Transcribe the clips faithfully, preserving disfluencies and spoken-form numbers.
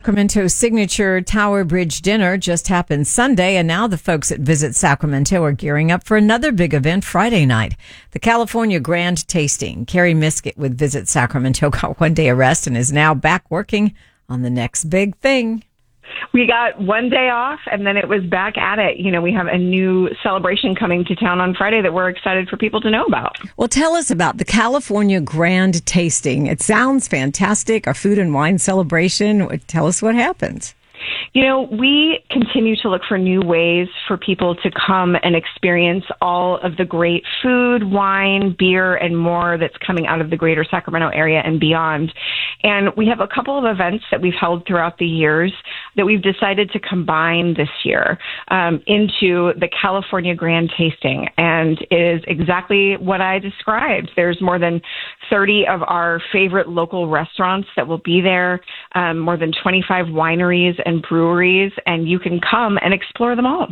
Sacramento's signature Tower Bridge dinner just happened Sunday, and now the folks at Visit Sacramento are gearing up for another big event Friday night, the California Grand Tasting. Carrie Miskett with Visit Sacramento got one day of rest and is now back working on the next big thing. We got one day off, and then it was back at it. You know, we have a new celebration coming to town on Friday that we're excited for people to know about. Well, tell us about the California Grand Tasting. It sounds fantastic, our food and wine celebration. Tell us what happens. You know, we continue to look for new ways for people to come and experience all of the great food, wine, beer, and more that's coming out of the greater Sacramento area and beyond. And we have a couple of events that we've held throughout the years that we've decided to combine this year um, into the California Grand Tasting. And it is exactly what I described. There's more than thirty of our favorite local restaurants that will be there, um, more than twenty-five wineries and breweries, and you can come and explore them all.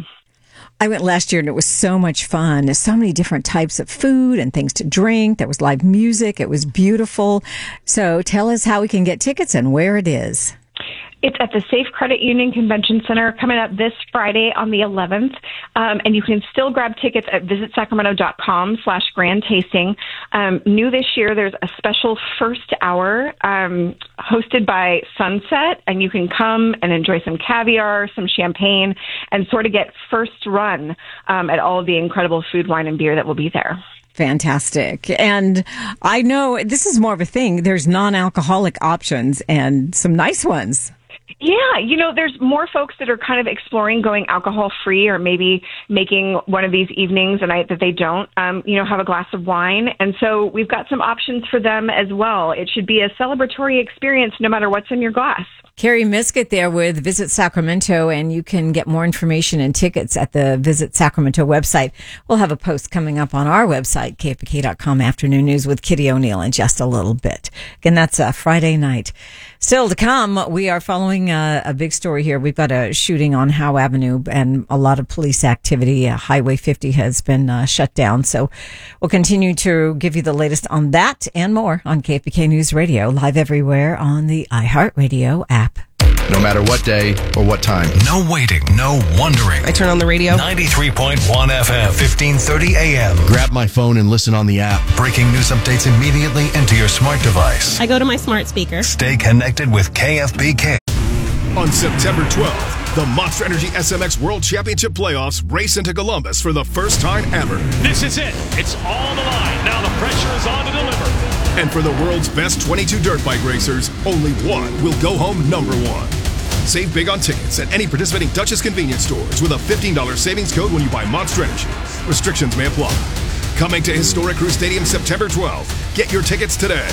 I went last year and it was so much fun. There's so many different types of food and things to drink. There was live music. It was beautiful. So tell us how we can get tickets and where it is. It's at the Safe Credit Union Convention Center coming up this Friday on the eleventh. Um, and you can still grab tickets at visitsacramento.com slash grand tasting. Um, new this year, there's a special first hour um, hosted by Sunset. And you can come and enjoy some caviar, some champagne, and sort of get first run um, at all of the incredible food, wine, and beer that will be there. Fantastic. And I know this is more of a thing. There's non-alcoholic options and some nice ones. Yeah, you know, there's more folks that are kind of exploring going alcohol-free or maybe making one of these evenings a night that they don't, um, you know, have a glass of wine. And so we've got some options for them as well. It should be a celebratory experience no matter what's in your glass. Carrie Miskett there with Visit Sacramento, and you can get more information and tickets at the Visit Sacramento website. We'll have a post coming up on our website, K F B K dot com Afternoon News with Kitty O'Neill in just a little bit. Again, that's a Friday night. Still to come, we are following a, a big story here. We've got a shooting on Howe Avenue and a lot of police activity. Uh, Highway fifty has been uh, shut down. So we'll continue to give you the latest on that and more on K F B K News Radio, live everywhere on the iHeartRadio app. No matter what day or what time. No waiting, no wondering. I turn on the radio. ninety-three point one F M, fifteen thirty A M. Grab my phone and listen on the app. Breaking news updates immediately into your smart device. I go to my smart speaker. Stay connected with K F B K. On September twelfth, the Monster Energy S M X World Championship Playoffs race into Columbus for the first time ever. This is it. It's all the line. Now the pressure is on to deliver. And for the world's best twenty-two dirt bike racers, only one will go home number one. Save big on tickets at any participating Dutchess convenience stores with a fifteen dollars savings code when you buy Monster Energy. Restrictions may apply. Coming to Historic Crew Stadium September twelfth. Get your tickets today.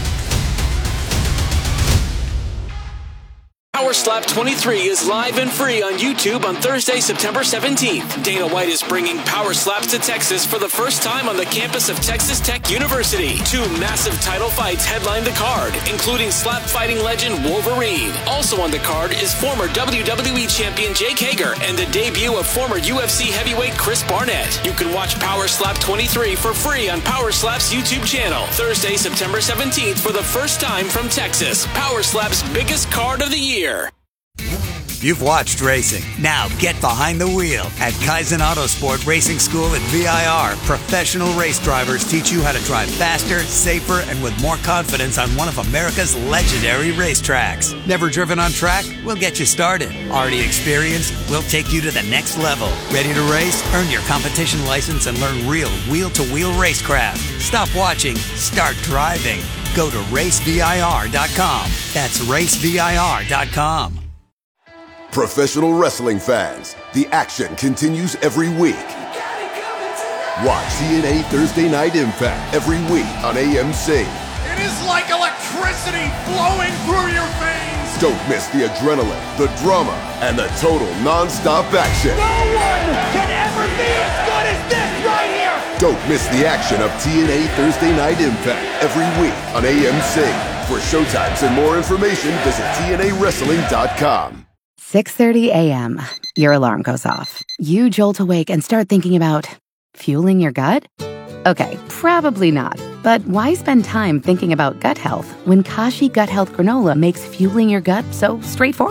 Power Slap twenty-three is live and free on YouTube on Thursday, September seventeenth. Dana White is bringing Power Slaps to Texas for the first time on the campus of Texas Tech University. Two massive title fights headline the card, including slap fighting legend Wolverine. Also on the card is former W W E champion Jake Hager and the debut of former U F C heavyweight Chris Barnett. You can watch Power Slap twenty-three for free on Power Slap's YouTube channel. Thursday, September seventeenth for the first time from Texas. Power Slap's biggest card of the year. You've watched racing. Now get behind the wheel. At Kaizen Autosport Racing School at V I R, professional race drivers teach you how to drive faster, safer, and with more confidence on one of America's legendary racetracks. Never driven on track? We'll get you started. Already experienced? We'll take you to the next level. Ready to race? Earn your competition license and learn real wheel-to-wheel racecraft. Stop watching. Start driving. Go to race V I R dot com. That's race V I R dot com. Professional wrestling fans, the action continues every week. Watch T N A Thursday Night Impact every week on A M C. It is like electricity flowing through your veins. Don't miss the adrenaline, the drama, and the total non-stop action. No one can ever be as good as this right here. Don't miss the action of T N A Thursday Night Impact every week on A M C. For showtimes and more information, visit T N A wrestling dot com. six thirty a.m. Your alarm goes off. You jolt awake and start thinking about fueling your gut? Okay, probably not. But why spend time thinking about gut health when Kashi Gut Health Granola makes fueling your gut so straightforward?